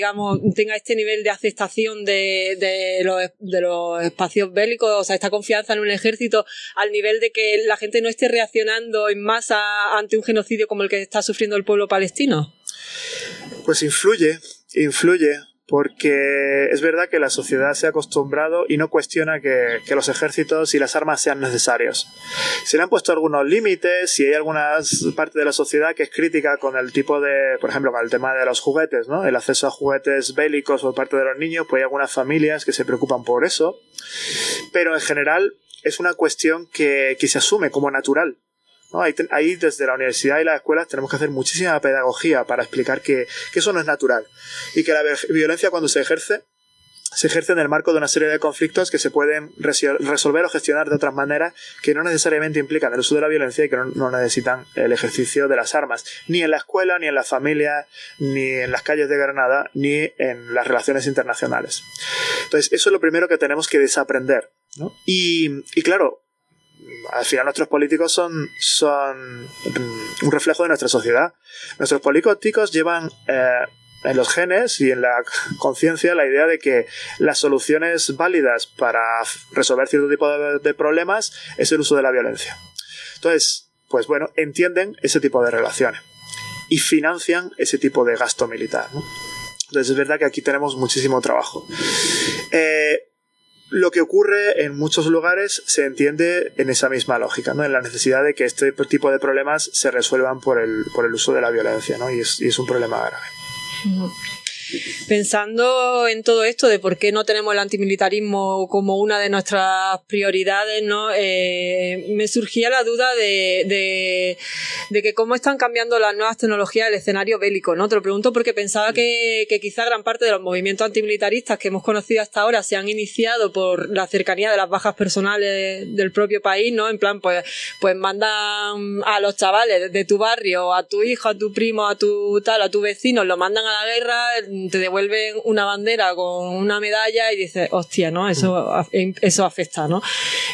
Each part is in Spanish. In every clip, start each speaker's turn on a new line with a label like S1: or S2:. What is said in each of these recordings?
S1: digamos, tenga este nivel de aceptación de los espacios bélicos, o sea, esta confianza en un ejército, al nivel de que la gente no esté reaccionando en masa ante un genocidio como el que está sufriendo el pueblo palestino?
S2: Pues influye, porque es verdad que la sociedad se ha acostumbrado y no cuestiona que los ejércitos y las armas sean necesarios. Se le han puesto algunos límites y hay alguna parte de la sociedad que es crítica con el tipo de, por ejemplo, con el tema de los juguetes, ¿no? El acceso a juguetes bélicos por parte de los niños, pues hay algunas familias que se preocupan por eso, pero en general es una cuestión que se asume como natural, ¿no? Ahí desde la universidad y las escuelas tenemos que hacer muchísima pedagogía para explicar que eso no es natural y que la violencia cuando se ejerce en el marco de una serie de conflictos que se pueden resolver o gestionar de otras maneras que no necesariamente implican el uso de la violencia y que no necesitan el ejercicio de las armas, ni en la escuela, ni en la familia, ni en las calles de Granada, ni en las relaciones internacionales. Entonces, eso es lo primero que tenemos que desaprender, ¿no? Y claro, al final nuestros políticos son un reflejo de nuestra sociedad. Nuestros políticos llevan en los genes y en la conciencia la idea de que las soluciones válidas para resolver cierto tipo de problemas es el uso de la violencia. Entonces, pues bueno, entienden ese tipo de relaciones y financian ese tipo de gasto militar, ¿no? Entonces es verdad que aquí tenemos muchísimo trabajo. Lo que ocurre en muchos lugares se entiende en esa misma lógica, ¿no? En la necesidad de que este tipo de problemas se resuelvan por el uso de la violencia, ¿no? Y es un problema grave.
S1: Pensando en todo esto de por qué no tenemos el antimilitarismo como una de nuestras prioridades, ¿no? Me surgía la duda de que cómo están cambiando las nuevas tecnologías el escenario bélico, ¿no? Te lo pregunto porque pensaba que quizá gran parte de los movimientos antimilitaristas que hemos conocido hasta ahora se han iniciado por la cercanía de las bajas personales del propio país, ¿no? En plan, pues mandan a los chavales de tu barrio, a tu hijo, a tu primo, a tu vecino, lo mandan a la guerra, te devuelven una bandera con una medalla y dices, hostia, ¿no? Eso afecta, ¿no?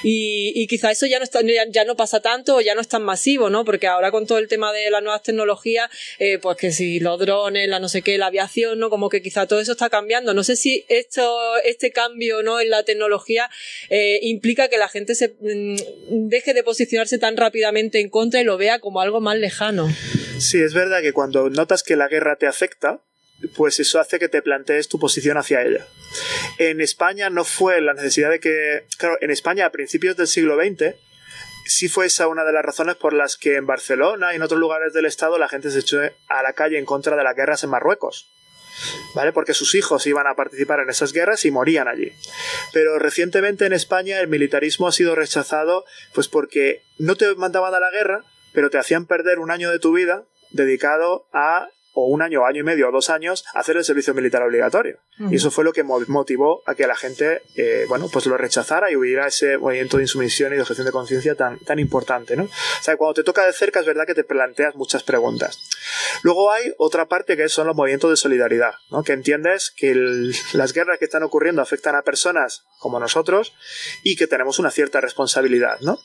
S1: Y quizá eso ya no pasa tanto o ya no es tan masivo, ¿no? Porque ahora con todo el tema de las nuevas tecnologías, pues que si los drones, la no sé qué, la aviación, ¿no? Como que quizá todo eso está cambiando. No sé si este cambio, ¿no? En la tecnología implica que la gente se deje de posicionarse tan rápidamente en contra y lo vea como algo más lejano.
S2: Sí, es verdad que cuando notas que la guerra te afecta, pues eso hace que te plantees tu posición hacia ella. En España no fue la necesidad de que... Claro, en España a principios del siglo XX sí fue esa una de las razones por las que en Barcelona y en otros lugares del Estado la gente se echó a la calle en contra de las guerras en Marruecos, ¿vale? Porque sus hijos iban a participar en esas guerras y morían allí. Pero recientemente en España el militarismo ha sido rechazado pues porque no te mandaban a la guerra, pero te hacían perder un año de tu vida dedicado a... o un año, año y medio o 2 años, hacer el servicio militar obligatorio. Y eso fue lo que motivó a que la gente, pues lo rechazara y hubiera ese movimiento de insumisión y de objeción de conciencia tan importante, ¿no? O sea, cuando te toca de cerca es verdad que te planteas muchas preguntas. Luego hay otra parte que son los movimientos de solidaridad, ¿no? Que entiendes que las guerras que están ocurriendo afectan a personas como nosotros y que tenemos una cierta responsabilidad, ¿no?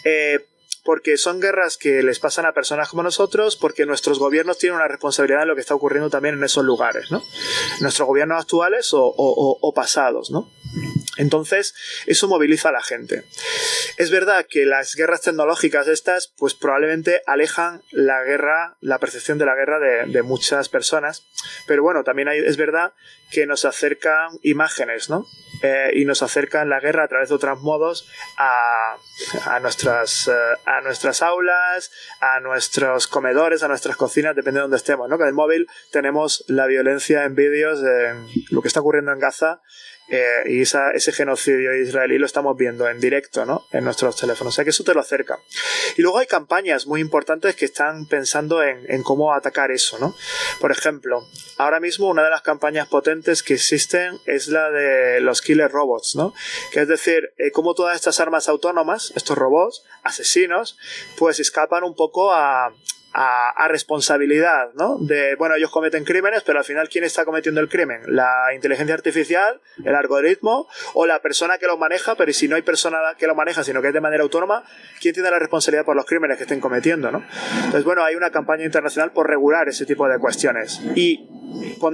S2: Porque son guerras que les pasan a personas como nosotros, porque nuestros gobiernos tienen una responsabilidad en lo que está ocurriendo también en esos lugares, ¿no? Nuestros gobiernos actuales o pasados, ¿no? Entonces, eso moviliza a la gente. Es verdad que las guerras tecnológicas estas, pues probablemente alejan la percepción de la guerra de muchas personas, pero bueno, también es verdad que nos acercan imágenes, ¿no? Y nos acercan la guerra a través de otros modos a nuestras aulas, a nuestros comedores, a nuestras cocinas, depende de donde estemos, ¿no? Con el móvil tenemos la violencia en vídeos, en lo que está ocurriendo en Gaza, y ese genocidio israelí lo estamos viendo en directo, ¿no? En nuestros teléfonos, o sea que eso te lo acerca. Y luego hay campañas muy importantes que están pensando en cómo atacar eso, ¿no? Por ejemplo, ahora mismo una de las campañas potentes que existen es la de los killer robots, ¿no? Que es decir, cómo todas estas armas autónomas, estos robots asesinos, pues escapan un poco a responsabilidad, ¿no? Bueno, ellos cometen crímenes, pero al final, ¿quién está cometiendo el crimen? ¿La inteligencia artificial, el algoritmo o la persona que lo maneja? Pero si no hay persona que lo maneja, sino que es de manera autónoma, ¿quién tiene la responsabilidad por los crímenes que estén cometiendo, ¿no? Entonces, bueno, hay una campaña internacional por regular ese tipo de cuestiones y poner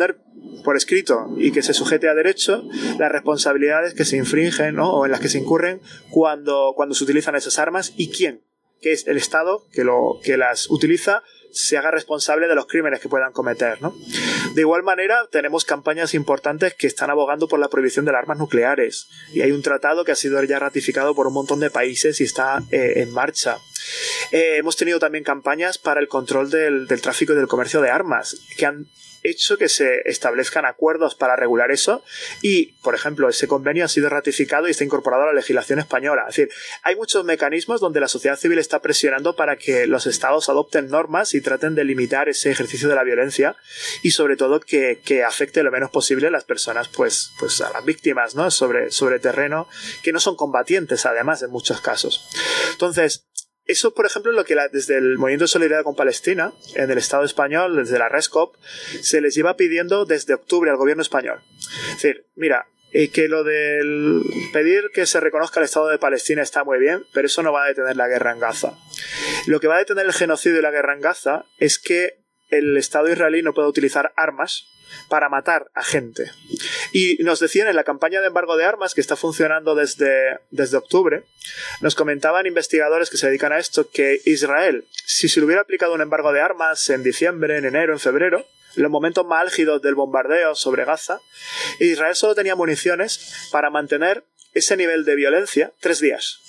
S2: por escrito y que se sujete a derecho las responsabilidades que se infringen, ¿no? O en las que se incurren cuando se utilizan esas armas y quién, que es el Estado que las utiliza, se haga responsable de los crímenes que puedan cometer, ¿no? De igual manera, tenemos campañas importantes que están abogando por la prohibición de las armas nucleares y hay un tratado que ha sido ya ratificado por un montón de países y está en marcha. Hemos tenido también campañas para el control del tráfico y del comercio de armas que han hecho que se establezcan acuerdos para regular eso y, por ejemplo, ese convenio ha sido ratificado y está incorporado a la legislación española. Es decir, hay muchos mecanismos donde la sociedad civil está presionando para que los estados adopten normas y traten de limitar ese ejercicio de la violencia y, sobre todo, que afecte lo menos posible a las personas, pues a las víctimas, ¿no? Sobre terreno que no son combatientes, además, en muchos casos. Entonces, eso, por ejemplo, es lo que desde el Movimiento de Solidaridad con Palestina, en el Estado español, desde la RESCOP, se les lleva pidiendo desde octubre al gobierno español. Es decir, mira, que lo del pedir que se reconozca el Estado de Palestina está muy bien, pero eso no va a detener la guerra en Gaza. Lo que va a detener el genocidio y la guerra en Gaza es que el Estado israelí no pueda utilizar armas para matar a gente. Y nos decían en la campaña de embargo de armas que está funcionando desde octubre, nos comentaban investigadores que se dedican a esto que Israel, si se le hubiera aplicado un embargo de armas en diciembre, en enero, en febrero, en los momentos más álgidos del bombardeo sobre Gaza, Israel solo tenía municiones para mantener ese nivel de violencia 3 días.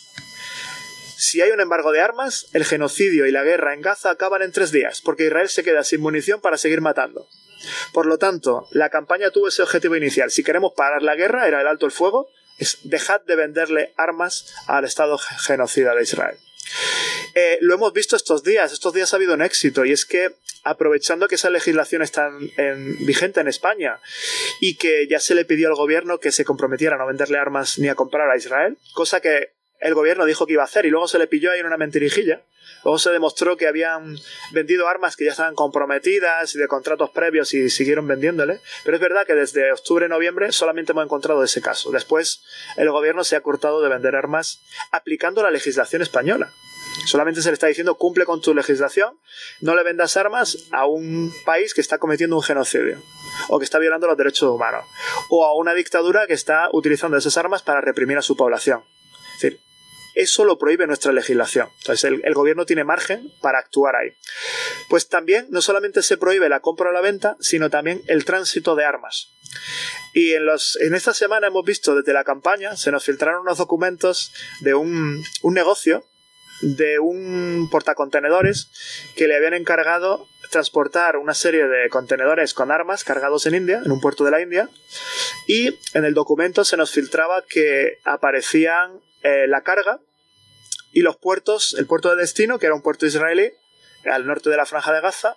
S2: Si hay un embargo de armas, el genocidio y la guerra en Gaza acaban en 3 días, porque Israel se queda sin munición para seguir matando. Por lo tanto, la campaña tuvo ese objetivo inicial. Si queremos parar la guerra, era el alto el fuego, es dejad de venderle armas al Estado genocida de Israel. Lo hemos visto estos días ha habido un éxito, y es que aprovechando que esa legislación está vigente en España y que ya se le pidió al gobierno que se comprometiera a no venderle armas ni a comprar a Israel, cosa que el gobierno dijo que iba a hacer y luego se le pilló ahí en una mentirijilla. Luego se demostró que habían vendido armas que ya estaban comprometidas y de contratos previos y siguieron vendiéndole. Pero es verdad que desde octubre-noviembre solamente hemos encontrado ese caso. Después el gobierno se ha cortado de vender armas aplicando la legislación española. Solamente se le está diciendo cumple con tu legislación, no le vendas armas a un país que está cometiendo un genocidio o que está violando los derechos humanos o a una dictadura que está utilizando esas armas para reprimir a su población. Es decir, eso lo prohíbe nuestra legislación. Entonces el gobierno tiene margen para actuar ahí. Pues también no solamente se prohíbe la compra o la venta, sino también el tránsito de armas. Y en esta semana hemos visto desde la campaña, se nos filtraron unos documentos de un negocio, de un portacontenedores que le habían encargado transportar una serie de contenedores con armas cargados en India, en un puerto de la India, y en el documento se nos filtraba que aparecían la carga y los puertos, el puerto de destino, que era un puerto israelí al norte de la Franja de Gaza,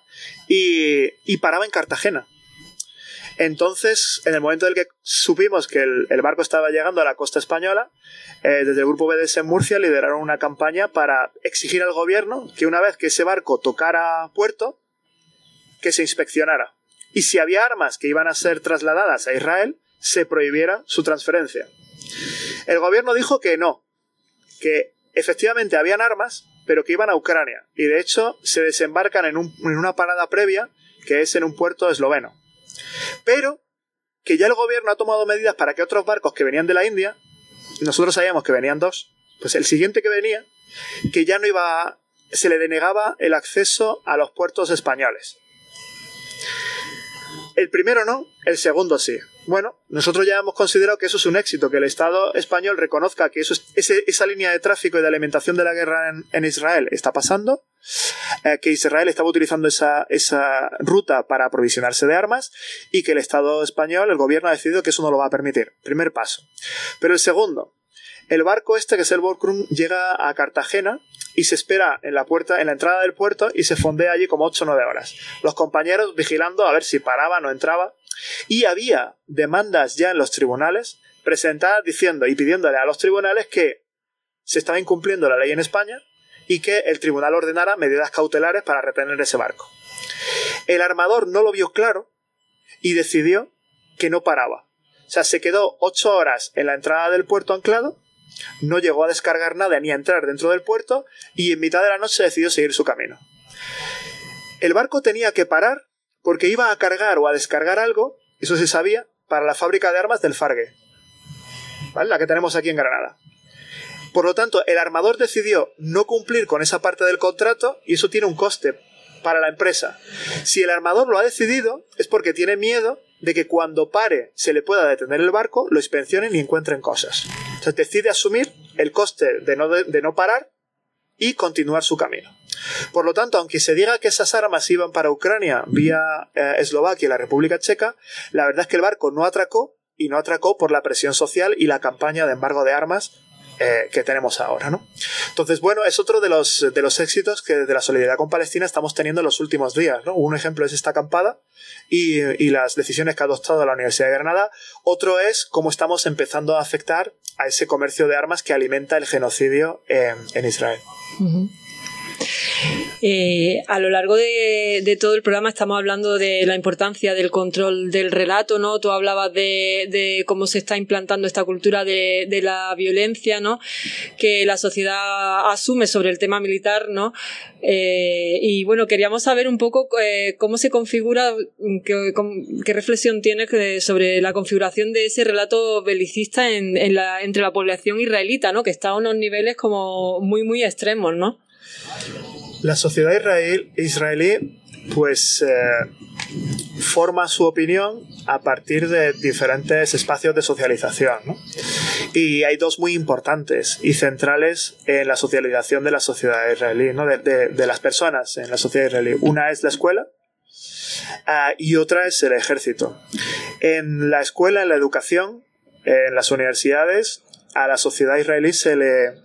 S2: y paraba en Cartagena. Entonces, en el momento en el que supimos que el barco estaba llegando a la costa española, desde el grupo BDS en Murcia lideraron una campaña para exigir al gobierno que una vez que ese barco tocara puerto, que se inspeccionara. Y si había armas que iban a ser trasladadas a Israel, se prohibiera su transferencia. El gobierno dijo que no, que efectivamente habían armas, pero que iban a Ucrania. Y de hecho se desembarcan en una parada previa, que es en un puerto esloveno. Pero que ya el gobierno ha tomado medidas para que otros barcos que venían de la India, nosotros sabíamos que venían 2, pues el siguiente que venía, que ya no iba, se le denegaba el acceso a los puertos españoles. El primero no, el segundo sí. Bueno, nosotros ya hemos considerado que eso es un éxito, que el Estado español reconozca que esa línea de tráfico y de alimentación de la guerra en Israel está pasando, que Israel estaba utilizando esa ruta para aprovisionarse de armas y que el Estado español, el gobierno, ha decidido que eso no lo va a permitir. Primer paso. Pero el segundo, el barco que es el Borkum, llega a Cartagena y se espera en la entrada del puerto y se fondea allí como 8 o 9 horas. Los compañeros vigilando a ver si paraba o no entraba. Y había demandas ya en los tribunales presentadas diciendo y pidiéndole a los tribunales que se estaba incumpliendo la ley en España y que el tribunal ordenara medidas cautelares para retener ese barco. El armador no lo vio claro y decidió que no paraba. O sea, se quedó 8 horas en la entrada del puerto anclado, no llegó a descargar nada ni a entrar dentro del puerto y en mitad de la noche decidió seguir su camino. El barco tenía que parar porque iba a cargar o a descargar algo eso se sabía, para la fábrica de armas del Fargue, ¿vale? La que tenemos aquí en Granada. Por lo tanto, el armador decidió no cumplir con esa parte del contrato y eso tiene un coste para la empresa. Si el armador lo ha decidido, es porque tiene miedo de que cuando pare se le pueda detener el barco, lo inspeccionen y encuentren cosas. Entonces decide asumir el coste de no parar y continuar su camino. Por lo tanto, aunque se diga que esas armas iban para Ucrania vía Eslovaquia y la República Checa, la verdad es que el barco no atracó, y no atracó por la presión social y la campaña de embargo de armas que tenemos ahora, ¿no? Entonces, bueno, es otro de los éxitos que de la solidaridad con Palestina estamos teniendo en los últimos días, ¿no? Un ejemplo es esta acampada y las decisiones que ha adoptado la Universidad de Granada. Otro es cómo estamos empezando a afectar a ese comercio de armas que alimenta el genocidio en Israel.
S1: Uh-huh. A lo largo de todo el programa estamos hablando de la importancia del control del relato, ¿no? Tú hablabas de cómo se está implantando esta cultura de la violencia, ¿no? Que la sociedad asume sobre el tema militar, ¿no? Y bueno, queríamos saber un poco cómo se configura, qué reflexión tienes sobre la configuración de ese relato belicista entre la población israelita, ¿no? Que está a unos niveles como muy, muy extremos, ¿no?
S2: La sociedad israelí pues forma su opinión a partir de diferentes espacios de socialización, ¿no? Y hay dos muy importantes y centrales en la socialización de la sociedad israelí, ¿no? de las personas en la sociedad israelí. Una es la escuela y otra es el ejército. En la escuela, en la educación, en las universidades, a la sociedad israelí se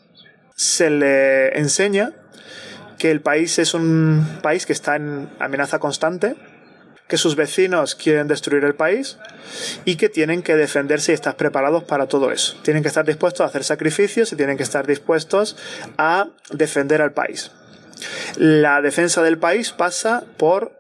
S2: le enseña que el país es un país que está en amenaza constante, que sus vecinos quieren destruir el país y que tienen que defenderse y estar preparados para todo eso. Tienen que estar dispuestos a hacer sacrificios y tienen que estar dispuestos a defender al país. La defensa del país pasa por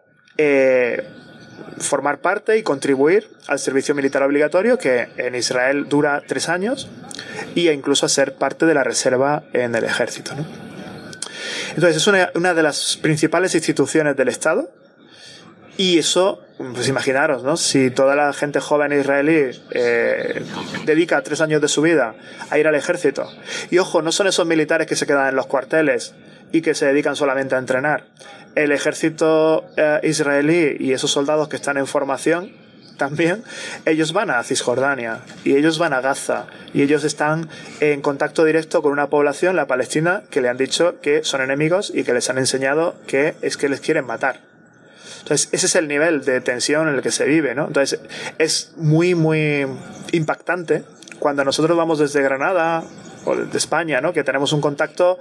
S2: formar parte y contribuir al servicio militar obligatorio, que en Israel dura 3 años, e incluso a ser parte de la reserva en el ejército, ¿no? Entonces es una de las principales instituciones del Estado y eso, pues imaginaros, ¿no? Si toda la gente joven israelí dedica 3 años de su vida a ir al ejército, y ojo, no son esos militares que se quedan en los cuarteles y que se dedican solamente a entrenar. El ejército israelí y esos soldados que están en formación también, ellos van a Cisjordania y ellos van a Gaza y ellos están en contacto directo con una población, la palestina, que le han dicho que son enemigos y que les han enseñado que es que les quieren matar. Entonces ese es el nivel de tensión en el que se vive, ¿no? Entonces es muy muy impactante cuando nosotros vamos desde Granada o de España, ¿no? Que tenemos un contacto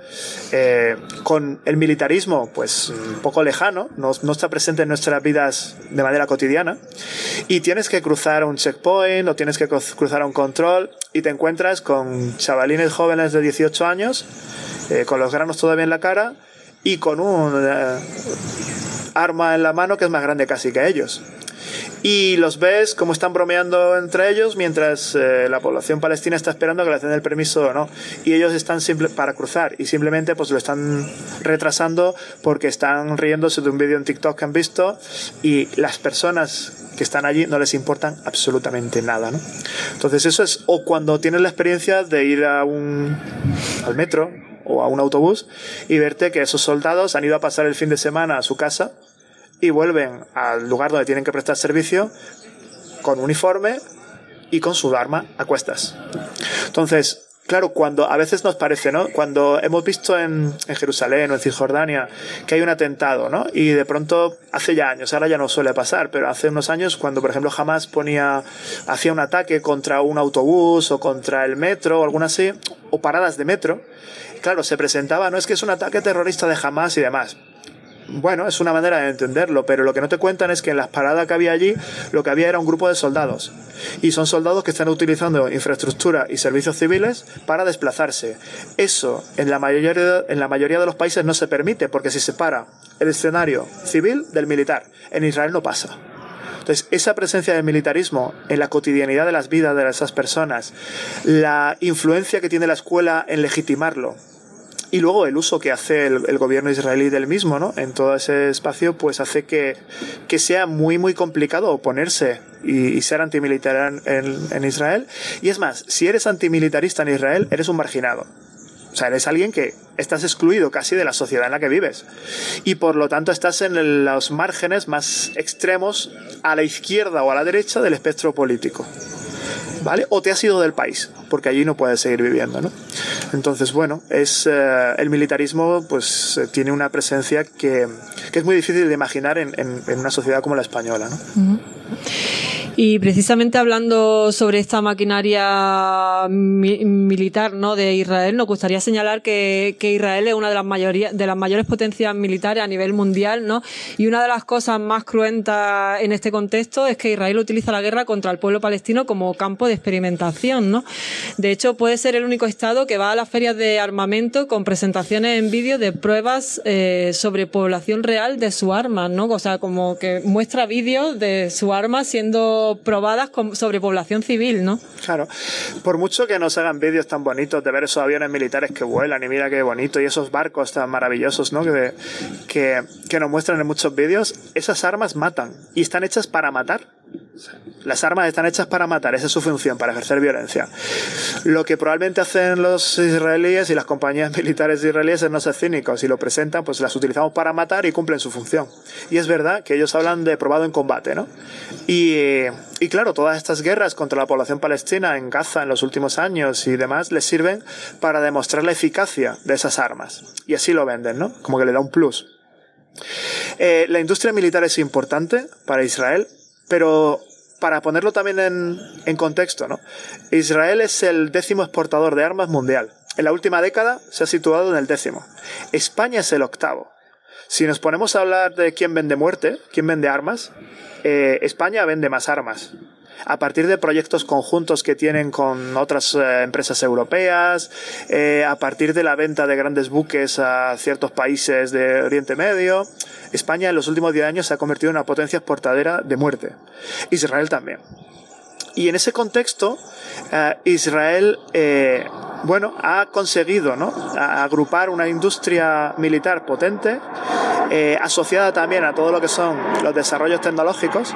S2: con el militarismo pues un poco lejano, no está presente en nuestras vidas de manera cotidiana, y tienes que cruzar un checkpoint o tienes que cruzar un control y te encuentras con chavalines jóvenes de 18 años con los granos todavía en la cara y con un arma en la mano que es más grande casi que ellos. Y los ves como están bromeando entre ellos mientras la población palestina está esperando que le den el permiso o no. Y ellos están para cruzar y simplemente pues lo están retrasando porque están riéndose de un vídeo en TikTok que han visto y las personas que están allí no les importan absolutamente nada, ¿no? Entonces eso es, o cuando tienes la experiencia de ir al metro o a un autobús y verte que esos soldados han ido a pasar el fin de semana a su casa y vuelven al lugar donde tienen que prestar servicio con uniforme y con su arma a cuestas. Entonces, claro, cuando a veces nos parece, ¿no? Cuando hemos visto en Jerusalén o en Cisjordania que hay un atentado, ¿no? Y de pronto, hace ya años, ahora ya no suele pasar, pero hace unos años cuando, por ejemplo, Hamas hacía un ataque contra un autobús o contra el metro o alguna así, o paradas de metro, claro, se presentaba, no es que es un ataque terrorista de Hamas y demás. Bueno, es una manera de entenderlo, pero lo que no te cuentan es que en las paradas que había allí, lo que había era un grupo de soldados. Y son soldados que están utilizando infraestructura y servicios civiles para desplazarse. Eso, en la mayoría de los países no se permite, porque se separa el escenario civil del militar. En Israel no pasa. Entonces, esa presencia del militarismo en la cotidianidad de las vidas de esas personas, la influencia que tiene la escuela en legitimarlo, Y luego el uso que hace el gobierno israelí del mismo, ¿no? En todo ese espacio, pues hace que sea muy, muy complicado oponerse y ser antimilitar en Israel. Y es más, si eres antimilitarista en Israel, eres un marginado. O sea, eres alguien que estás excluido casi de la sociedad en la que vives. Y por lo tanto estás en los márgenes más extremos, a la izquierda o a la derecha del espectro político. ¿Vale? O te has ido del país, porque allí no puedes seguir viviendo, ¿no? Entonces, bueno, el militarismo pues tiene una presencia que es muy difícil de imaginar en una sociedad como la española, ¿no?
S1: Uh-huh. Y precisamente hablando sobre esta maquinaria militar, ¿no?, de Israel, nos gustaría señalar que Israel es una de las mayores potencias militares a nivel mundial, ¿no? Y una de las cosas más cruentas en este contexto es que Israel utiliza la guerra contra el pueblo palestino como campo de experimentación, ¿no? De hecho, puede ser el único estado que va a las ferias de armamento con presentaciones en vídeo de pruebas sobre población real de sus armas, ¿no? O sea, como que muestra vídeos de sus armas siendo probadas sobre población civil, ¿no?
S2: Claro. Por mucho que nos hagan vídeos tan bonitos de ver esos aviones militares que vuelan y mira qué bonito, y esos barcos tan maravillosos, ¿no?, que nos muestran en muchos vídeos, esas armas matan y están hechas para matar. Las armas están hechas para matar, esa es su función, para ejercer violencia. Lo que probablemente hacen los israelíes y las compañías militares israelíes es no ser cínicos, y lo presentan, pues las utilizamos para matar y cumplen su función. Y es verdad que ellos hablan de probado en combate, ¿no? Y claro, todas estas guerras contra la población palestina en Gaza en los últimos años y demás les sirven para demostrar la eficacia de esas armas. Y así lo venden, ¿no? Como que le da un plus. La industria militar es importante para Israel, pero para ponerlo también en contexto, ¿no? Israel es el 10º exportador de armas mundial. En la última década se ha situado en el 10º. España es el 8º. Si nos ponemos a hablar de quién vende muerte, quién vende armas, España vende más armas. A partir de proyectos conjuntos que tienen con otras empresas europeas, a partir de la venta de grandes buques a ciertos países de Oriente Medio, España en los últimos 10 años se ha convertido en una potencia exportadora de muerte. Israel también. Y en ese contexto, Israel ha conseguido, ¿no?, agrupar una industria militar potente, asociada también a todo lo que son los desarrollos tecnológicos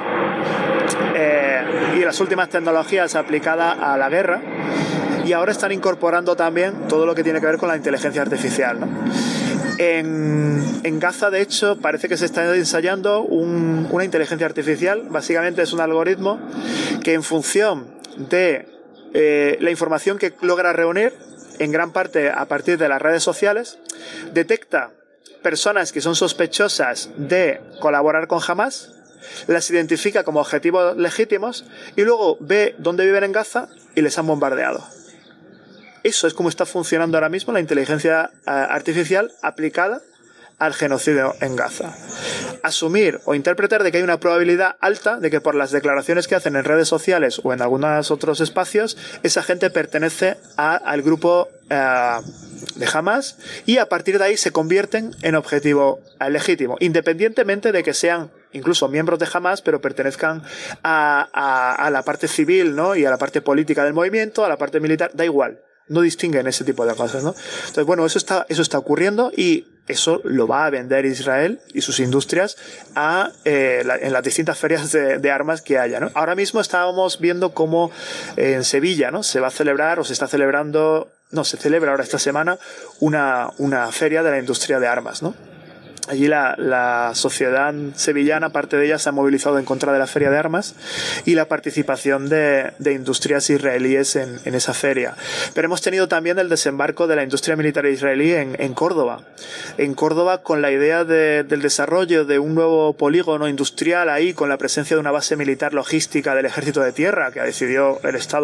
S2: y las últimas tecnologías aplicadas a la guerra, y ahora están incorporando también todo lo que tiene que ver con la inteligencia artificial, ¿no? En Gaza, de hecho, parece que se está ensayando una inteligencia artificial. Básicamente es un algoritmo que, en función de la información que logra reunir, en gran parte a partir de las redes sociales, detecta personas que son sospechosas de colaborar con Hamas, las identifica como objetivos legítimos y luego ve dónde viven en Gaza y les han bombardeado. Eso es como está funcionando ahora mismo la inteligencia artificial aplicada al genocidio en Gaza. Asumir o interpretar de que hay una probabilidad alta de que por las declaraciones que hacen en redes sociales o en algunos otros espacios, esa gente pertenece al grupo de Hamas, y a partir de ahí se convierten en objetivo legítimo, independientemente de que sean incluso miembros de Hamas, pero pertenezcan a la parte civil, ¿no?, y a la parte política del movimiento, a la parte militar, da igual. No distinguen ese tipo de cosas, ¿no? Entonces, bueno, eso está ocurriendo, y eso lo va a vender Israel y sus industrias en las distintas ferias de armas que haya, ¿no? Ahora mismo estábamos viendo cómo en Sevilla, ¿no?, se va a celebrar, o se está celebrando, no, se celebra ahora esta semana una feria de la industria de armas, ¿no? Allí la sociedad sevillana, parte de ella, se ha movilizado en contra de la feria de armas y la participación de industrias israelíes en esa feria. Pero hemos tenido también el desembarco de la industria militar israelí en Córdoba. En Córdoba, con la idea del desarrollo de un nuevo polígono industrial ahí, con la presencia de una base militar logística del Ejército de Tierra, que decidió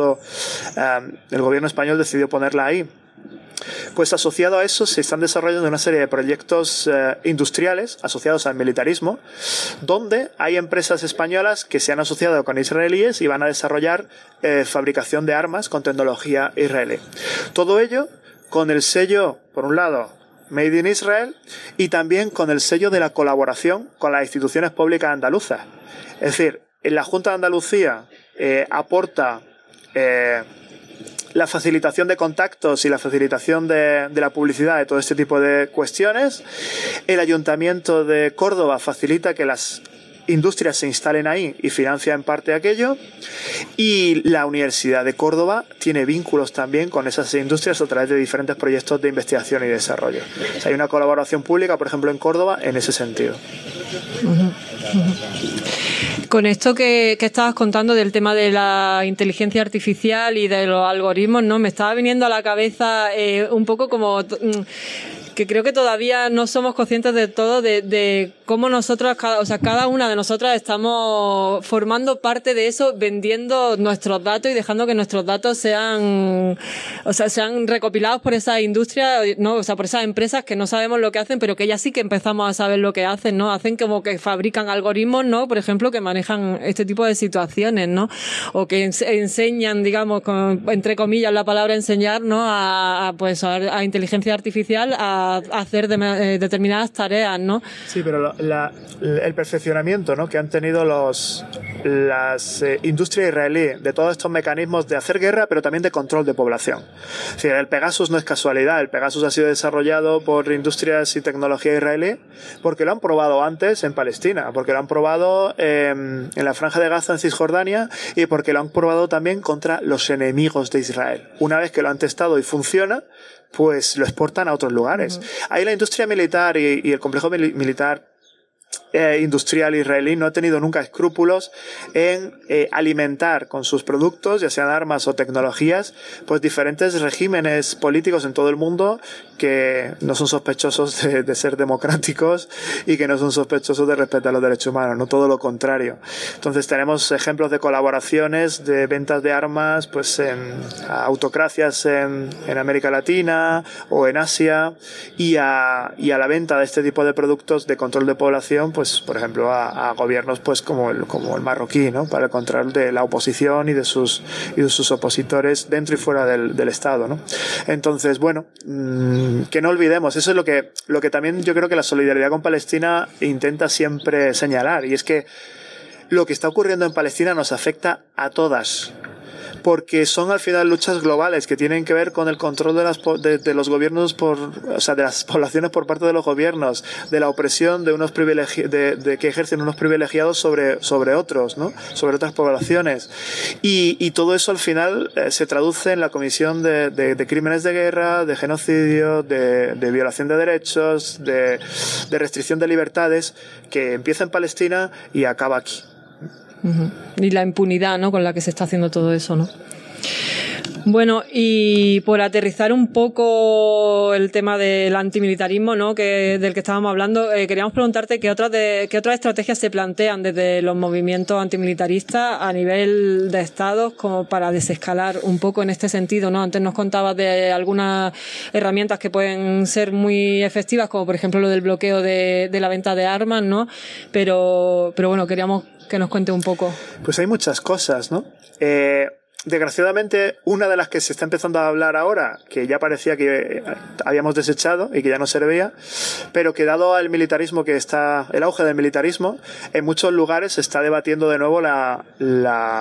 S2: el gobierno español decidió ponerla ahí. Pues asociado a eso se están desarrollando una serie de proyectos industriales asociados al militarismo, donde hay empresas españolas que se han asociado con israelíes y van a desarrollar fabricación de armas con tecnología israelí. Todo ello con el sello, por un lado, Made in Israel, y también con el sello de la colaboración con las instituciones públicas andaluzas. Es decir, en la Junta de Andalucía aporta la facilitación de contactos y la facilitación de la publicidad de todo este tipo de cuestiones. El Ayuntamiento de Córdoba facilita que las industrias se instalen ahí y financia en parte aquello, y la Universidad de Córdoba tiene vínculos también con esas industrias a través de diferentes proyectos de investigación y desarrollo. O sea, hay una colaboración pública, por ejemplo, en Córdoba en ese sentido.
S1: Con esto que estabas contando del tema de la inteligencia artificial y de los algoritmos, ¿no? Me estaba viniendo a la cabeza un poco como que creo que todavía no somos conscientes de todo de cómo nosotras, cada una de nosotras estamos formando parte de eso, vendiendo nuestros datos y dejando que nuestros datos sean recopilados por esa industria, ¿no? O sea, por esas empresas que no sabemos lo que hacen, pero que ellas sí que empezamos a saber lo que hacen, ¿no? Hacen como que fabrican algoritmos, ¿no? Por ejemplo, que manejan este tipo de situaciones, ¿no? O que enseñan, digamos, entre comillas la palabra enseñar, ¿no? A inteligencia artificial a hacer determinadas tareas, ¿no?
S2: Sí, pero el perfeccionamiento, ¿no?, que han tenido las industrias israelíes de todos estos mecanismos de hacer guerra, pero también de control de población. Es decir, el Pegasus no es casualidad. El Pegasus ha sido desarrollado por industrias y tecnología israelí porque lo han probado antes en Palestina, porque lo han probado en la Franja de Gaza, en Cisjordania, y porque lo han probado también contra los enemigos de Israel. Una vez que lo han testado y funciona, pues lo exportan a otros lugares. Ahí la industria militar y el complejo militar industrial israelí no ha tenido nunca escrúpulos en alimentar con sus productos, ya sean armas o tecnologías, pues diferentes regímenes políticos en todo el mundo que no son sospechosos de ser democráticos y que no son sospechosos de respetar los derechos humanos, no todo lo contrario. Entonces tenemos ejemplos de colaboraciones de ventas de armas pues en autocracias en América Latina o en Asia, y a la venta de este tipo de productos de control de población, pues por ejemplo a gobiernos pues como el marroquí, ¿no?, para el control de la oposición y de sus opositores dentro y fuera del Estado, ¿no? Entonces, bueno, que no olvidemos, eso es lo que también yo creo que la solidaridad con Palestina intenta siempre señalar, y es que lo que está ocurriendo en Palestina nos afecta a todas, porque son al final luchas globales que tienen que ver con el control de los gobiernos de las poblaciones por parte de los gobiernos, de la opresión de unos de que ejercen unos privilegiados sobre otros, ¿no?, sobre otras poblaciones, y todo eso al final se traduce en la comisión de crímenes de guerra, de genocidio, de violación de derechos, de restricción de libertades, que empieza en Palestina y acaba aquí.
S1: Y la impunidad, ¿no?, con la que se está haciendo todo eso, ¿no? Bueno, y por aterrizar un poco el tema del antimilitarismo, ¿no?, del que estábamos hablando, queríamos preguntarte qué otras estrategias se plantean desde los movimientos antimilitaristas a nivel de estados como para desescalar un poco en este sentido, ¿no? Antes nos contabas de algunas herramientas que pueden ser muy efectivas, como por ejemplo lo del bloqueo de la venta de armas, ¿no? Pero bueno, queríamos que nos cuente un poco.
S2: Pues hay muchas cosas, ¿no? Desgraciadamente, una de las que se está empezando a hablar ahora, que ya parecía que habíamos desechado y que ya no servía, pero que dado el militarismo el auge del militarismo, en muchos lugares se está debatiendo de nuevo la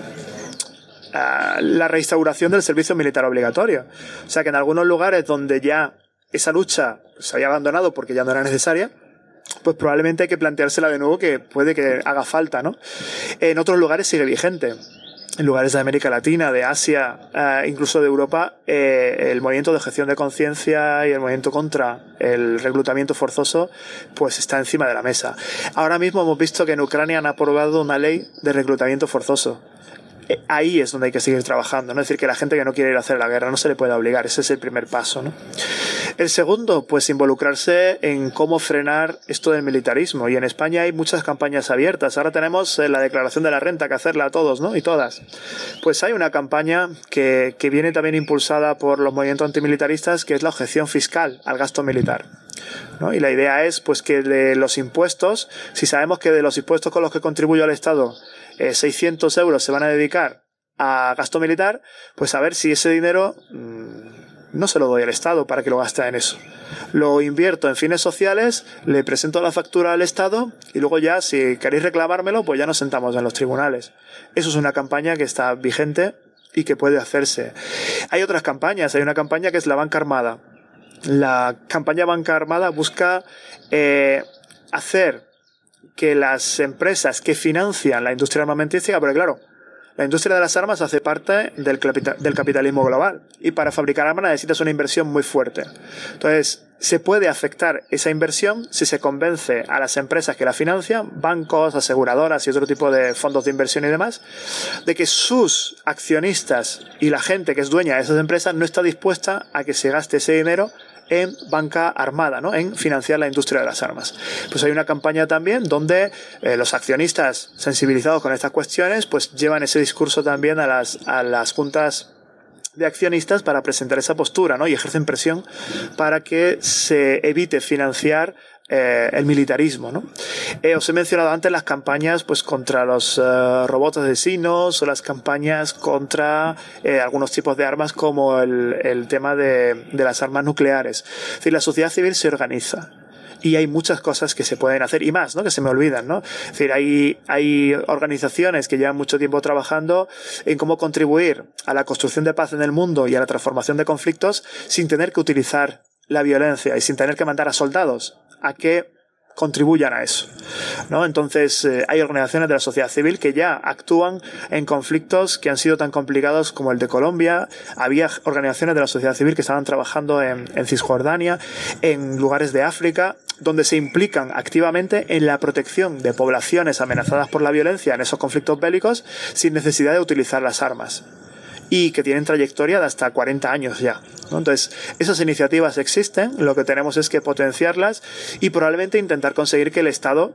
S2: reinstauración del servicio militar obligatorio. O sea que en algunos lugares donde ya esa lucha se había abandonado porque ya no era necesaria, pues probablemente hay que planteársela de nuevo, que puede que haga falta, ¿no? En otros lugares sigue vigente. En lugares de América Latina, de Asia, incluso de Europa, el movimiento de objeción de conciencia y el movimiento contra el reclutamiento forzoso pues está encima de la mesa. Ahora mismo hemos visto que en Ucrania han aprobado una ley de reclutamiento forzoso. Ahí es donde hay que seguir trabajando, ¿no? Es decir, que la gente que no quiere ir a hacer la guerra no se le puede obligar. Ese es el primer paso, ¿no? El segundo, pues involucrarse en cómo frenar esto del militarismo. Y en España hay muchas campañas abiertas. Ahora tenemos la declaración de la renta, que hacerla a todos, ¿no? Y todas. Pues hay una campaña que viene también impulsada por los movimientos antimilitaristas, que es la objeción fiscal al gasto militar, ¿no? Y la idea es pues que de los impuestos, si sabemos que de los impuestos con los que contribuye al Estado 600 euros se van a dedicar a gasto militar, pues a ver si ese dinero no se lo doy al Estado para que lo gaste en eso. Lo invierto en fines sociales, le presento la factura al Estado y luego ya, si queréis reclamármelo, pues ya nos sentamos en los tribunales. Eso es una campaña que está vigente y que puede hacerse. Hay otras campañas, hay una campaña que es la banca armada. La campaña banca armada busca hacer que las empresas que financian la industria armamentística, porque claro, la industria de las armas hace parte del capitalismo global y para fabricar armas necesitas una inversión muy fuerte. Entonces, se puede afectar esa inversión si se convence a las empresas que la financian, bancos, aseguradoras y otro tipo de fondos de inversión y demás, de que sus accionistas y la gente que es dueña de esas empresas no está dispuesta a que se gaste ese dinero en banca armada, ¿no? En financiar la industria de las armas. Pues hay una campaña también donde los accionistas sensibilizados con estas cuestiones pues llevan ese discurso también a las juntas de accionistas para presentar esa postura, ¿no? Y ejercen presión para que se evite financiar el militarismo, ¿no? Os he mencionado antes las campañas pues contra los robots asesinos o las campañas contra algunos tipos de armas como el tema de las armas nucleares. Es decir, la sociedad civil se organiza. Y hay muchas cosas que se pueden hacer y más, ¿no? Que se me olvidan, ¿no? Es decir, hay organizaciones que llevan mucho tiempo trabajando en cómo contribuir a la construcción de paz en el mundo y a la transformación de conflictos sin tener que utilizar la violencia y sin tener que mandar a soldados a que contribuyan a eso, ¿no? Entonces hay organizaciones de la sociedad civil que ya actúan en conflictos que han sido tan complicados como el de Colombia. Había organizaciones de la sociedad civil que estaban trabajando en Cisjordania, en lugares de África, donde se implican activamente en la protección de poblaciones amenazadas por la violencia en esos conflictos bélicos sin necesidad de utilizar las armas, y que tienen trayectoria de hasta 40 años ya, ¿no? Entonces, esas iniciativas existen, lo que tenemos es que potenciarlas y probablemente intentar conseguir que el Estado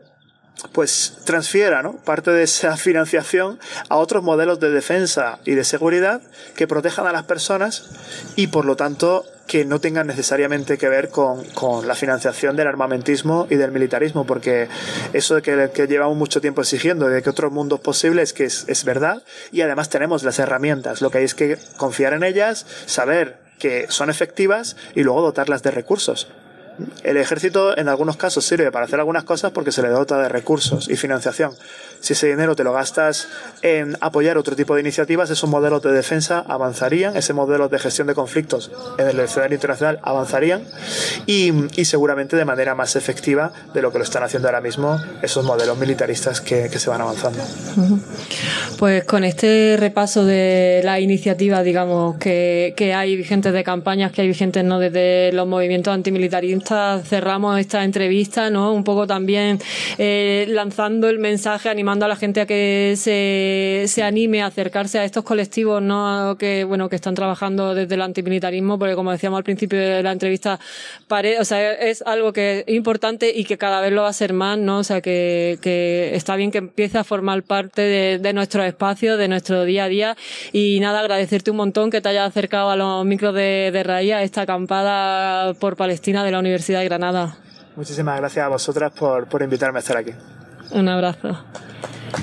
S2: pues transfiera, ¿no?, parte de esa financiación a otros modelos de defensa y de seguridad que protejan a las personas y por lo tanto que no tengan necesariamente que ver con la financiación del armamentismo y del militarismo, porque eso de que llevamos mucho tiempo exigiendo de que otros mundos posibles, que es verdad, y además tenemos las herramientas, lo que hay es que confiar en ellas, saber que son efectivas y luego dotarlas de recursos. El ejército en algunos casos sirve para hacer algunas cosas porque se le dota de recursos y financiación. Si ese dinero te lo gastas en apoyar otro tipo de iniciativas, esos modelos de defensa avanzarían, ese modelo de gestión de conflictos en el escenario internacional avanzarían y seguramente de manera más efectiva de lo que lo están haciendo ahora mismo esos modelos militaristas que se van avanzando.
S1: Pues con este repaso de las iniciativas, digamos, que hay vigentes de campañas, que hay vigentes, ¿no?, desde los movimientos antimilitaristas, cerramos esta entrevista, ¿no? Un poco también lanzando el mensaje, animando a la gente a que se anime a acercarse a estos colectivos, ¿no?, que están trabajando desde el antimilitarismo, porque como decíamos al principio de la entrevista, es algo que es importante y que cada vez lo va a ser más, ¿no? O sea, que está bien que empiece a formar parte de nuestro espacio, de nuestro día a día. Y nada, agradecerte un montón que te hayas acercado a los micros de Raíz, a esta acampada por Palestina de la Universidad de Granada.
S2: Muchísimas gracias a vosotras por invitarme a estar aquí.
S1: Un abrazo.